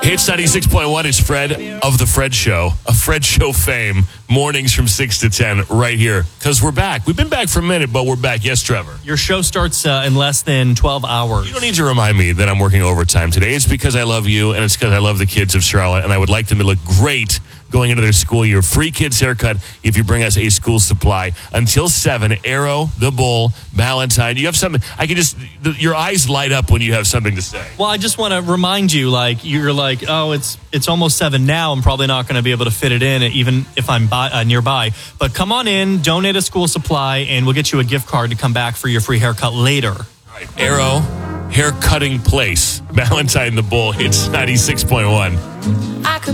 Hits 96.1 is Fred of The Fred Show, a Fred Show fame, mornings from 6 to 10 right here. Because we're back. We've been back for a minute, but we're back. Yes, Trevor? Your show starts in less than 12 hours. You don't need to remind me that I'm working overtime today. It's because I love you, and it's because I love the kids of Charlotte, and I would like them to look great going into their school year. Free kids haircut if you bring us a school supply. Until 7, Arrow, The Bull, Valentine. You have something, your eyes light up when you have something to say. Well, I just want to remind you, you're like, oh, it's almost 7 now. I'm probably not going to be able to fit it in, even if I'm nearby. But come on in, donate a school supply, and we'll get you a gift card to come back for your free haircut later. All right, Arrow, hair cutting place. Valentine, The Bull, hits 96.1.